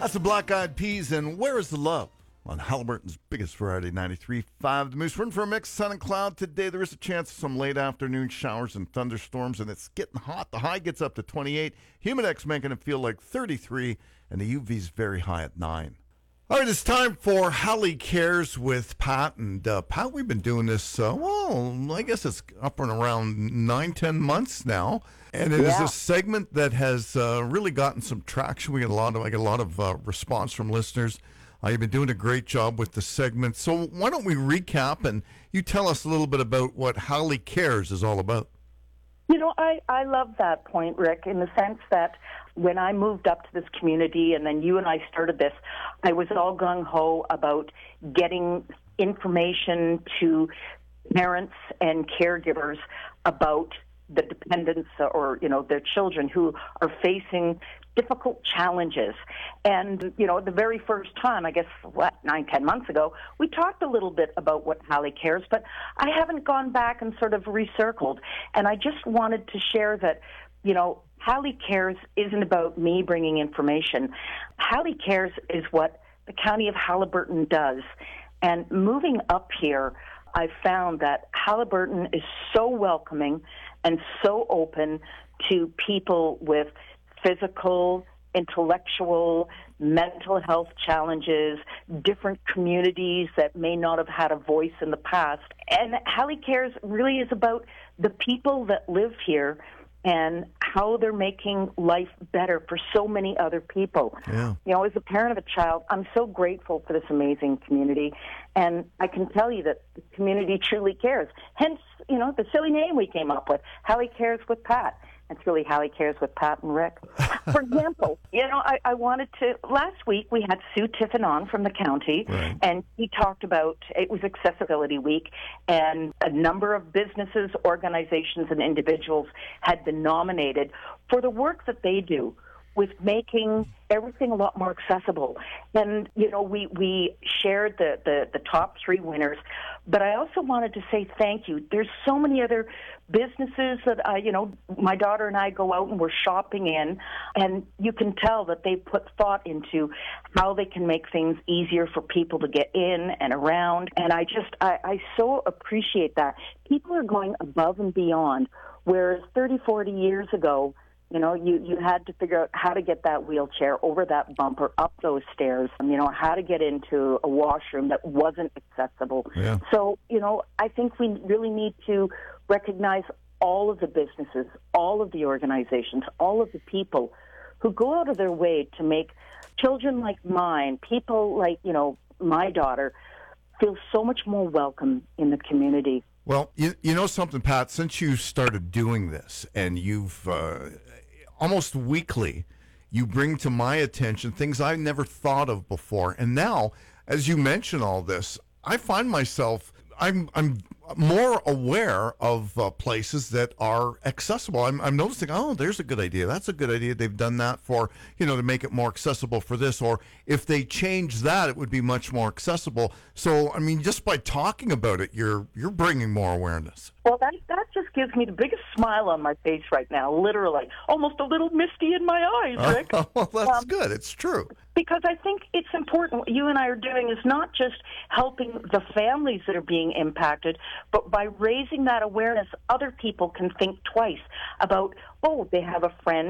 That's the Black Eyed Peas and Where is the Love on Halliburton's biggest variety, 93.5 The Moose. We're in for a mix of sun and cloud today. There is a chance of some late afternoon showers and thunderstorms, and it's getting hot. The high gets up to 28. Humidex making it feel like 33, and the UV's very high at 9. All right, it's time for Hallie Cares with Pat. And Pat, we've been doing this, I guess it's up and around 9-10 months now. And it is a segment that has really gotten some traction. We get a lot of response from listeners. You've been doing a great job with the segment. So why don't we recap and you tell us a little bit about what Hallie Cares is all about? You know, I love that point, Rick, in the sense that when I moved up to this community and then you and I started this, I was all gung-ho about getting information to parents and caregivers about the dependents or, their children who are facing difficult challenges. And, the very first time, I guess, 9-10 months ago, we talked a little bit about what Hallie Cares, but I haven't gone back and sort of recircled. And I just wanted to share that, Hallie Cares isn't about me bringing information. Hallie Cares is what the County of Halliburton does. And moving up here, I found that Halliburton is so welcoming and so open to people with physical, intellectual, mental health challenges, different communities that may not have had a voice in the past. And Hallie Cares really is about the people that live here and how they're making life better for so many other people. Yeah. As a parent of a child, I'm so grateful for this amazing community, and I can tell you that the community truly cares. Hence, the silly name we came up with, Hallie Cares with Pat. It's really Hallie Cares with Pat and Rick. For example, I wanted to, last week we had Sue Tiffin on from the county, right, and he talked about, it was Accessibility Week, and a number of businesses, organizations, and individuals had been nominated for the work that they do with making everything a lot more accessible. And, we shared the top 3 winners, but I also wanted to say thank you. There's so many other businesses that, my daughter and I go out and we're shopping in, and you can tell that they put thought into how they can make things easier for people to get in and around. And I so appreciate that. People are going above and beyond, whereas 30, 40 years ago, you had to figure out how to get that wheelchair over that bumper, up those stairs, how to get into a washroom that wasn't accessible. Yeah. So, I think we really need to recognize all of the businesses, all of the organizations, all of the people who go out of their way to make children like mine, people like, my daughter, feel so much more welcome in the community. Well, you know something, Pat, since you started doing this and you've almost weekly, you bring to my attention things I never thought of before. And now, as you mention all this, I find myself, I'm more aware of places that are accessible. I'm noticing, there's a good idea. That's a good idea. They've done that for, to make it more accessible for this. Or if they change that, it would be much more accessible. So, just by talking about it, you're bringing more awareness. Well, that just gives me the biggest smile on my face right now, literally. Almost a little misty in my eyes, Rick. Well, that's good. It's true. Because I think it's important what you and I are doing is not just helping the families that are being impacted, but by raising that awareness, other people can think twice about, they have a friend